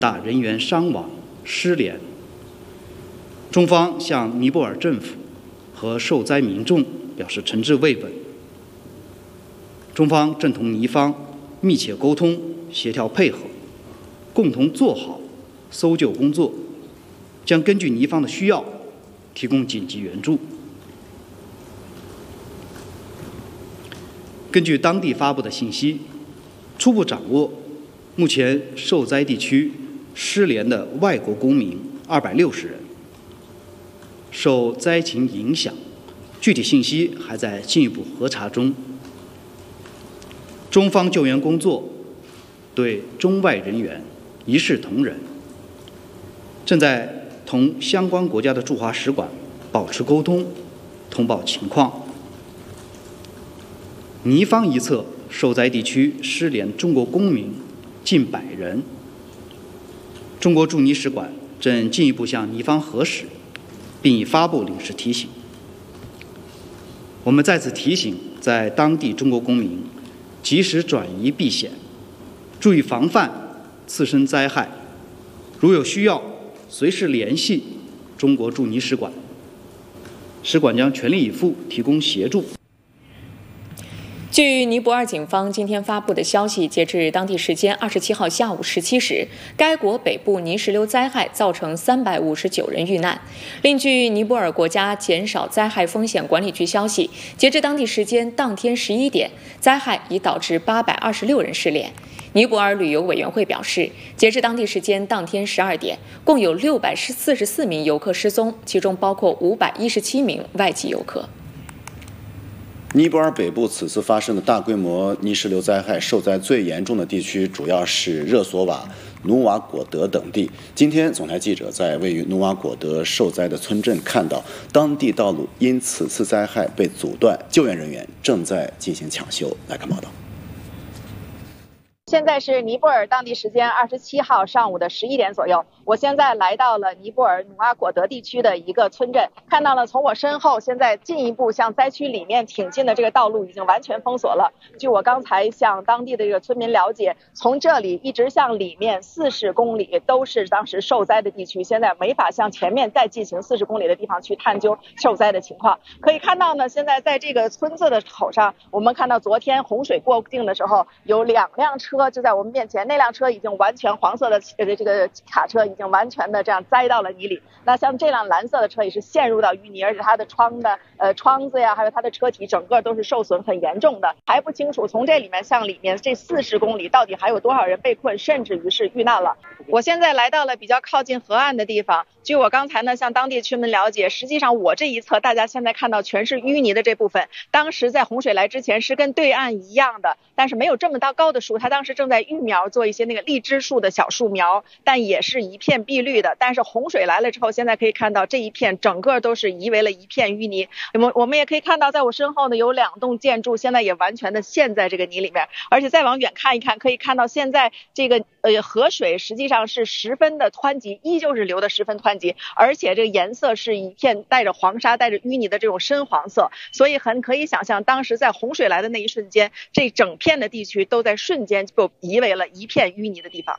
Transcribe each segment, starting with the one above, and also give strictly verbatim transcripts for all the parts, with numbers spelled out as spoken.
大人员伤亡、失联。中方向尼泊尔政府和受灾民众表示诚挚慰问。中方正同尼方密切沟通、协调配合，共同做好搜救工作，将根据尼方的需要提供紧急援助。根据当地发布的信息，初步掌握，目前受灾地区失联的外国公民二百六十人。受灾情影响，具体信息还在进一步核查中。中方救援工作对中外人员一视同仁，正在同相关国家的驻华使馆保持沟通，通报情况。尼方一侧受灾地区失联中国公民近百人，中国驻尼使馆正进一步向尼方核实，并已发布临时提醒。我们再次提醒在当地中国公民及时转移避险，注意防范次生灾害，如有需要随时联系中国驻尼使馆，使馆将全力以赴提供协助。 据尼泊尔警方今天发布的消息，截至当地时间二十七号下午十七时，该国北部泥石流灾害造成三百五十九人遇难。另据尼泊尔国家减少灾害风险管理局消息，截至当地时间当天十一点，灾害已导致八百二十六人失联。尼泊尔旅游委员会表示，截至当地时间当天十二点，共有六百四十四名游客失踪，其中包括五百一十七名外籍游客。 尼泊尔北部此次发生的大规模泥石流灾害，受灾最严重的地区主要是热索瓦、努瓦果德等地。今天，总台记者在位于努瓦果德受灾的村镇看到，当地道路因此次灾害被阻断，救援人员正在进行抢修。来看报道。 现在是尼泊尔当地时间二十七号上午的十一点左右，我现在来到了尼泊尔努阿果德地区的一个村镇，看到了从我身后现在进一步向灾区里面挺进的这个道路已经完全封锁了。据我刚才向当地的这个村民了解，从这里一直向里面四十公里都是当时受灾的地区，现在没法向前面再进行四十公里的地方去探究受灾的情况。可以看到呢，现在在这个村子的口上，我们看到昨天洪水过境的时候，有两辆车就在我们面前，那辆车已经完全黄色的这个卡车已经完全的这样栽到了泥里。那像这辆蓝色的车也是陷入到淤泥，而且它的窗的呃窗子呀，还有它的车体整个都是受损很严重的。还不清楚从这里面向里面这四十公里到底还有多少人被困，甚至于是遇难了。我现在来到了比较靠近河岸的地方，据我刚才呢向当地居民了解，实际上我这一侧大家现在看到全是淤泥的这部分，当时在洪水来之前是跟对岸一样的，但是没有这么大高的树，它当时正在育苗做一些那个荔枝树的小树苗，但也是一片碧绿的。但是洪水来了之后，现在可以看到这一片整个都是夷为了一片淤泥。我们我们也可以看到，在我身后呢有两栋建筑，现在也完全的陷在这个泥里面。而且再往远看一看，可以看到现在这个呃河水实际上是十分的湍急，依旧是流的十分湍急，而且这个颜色是一片带着黄沙、带着淤泥的这种深黄色，所以很可以想象，当时在洪水来的那一瞬间，这整片的地区都在瞬间就夷为了一片淤泥的地方。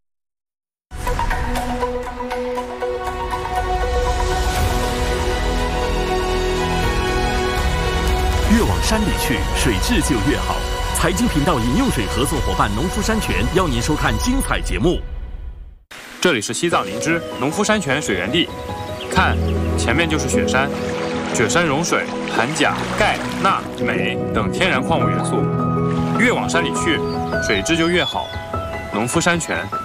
越往山里去，水质就越好。财经频道饮用水合作伙伴农夫山泉邀您收看精彩节目。 这里是西藏林芝农夫山泉水源地，看，前面就是雪山，雪山融水含钾、钙、钠、镁等天然矿物元素，越往山里去，水质就越好。农夫山泉。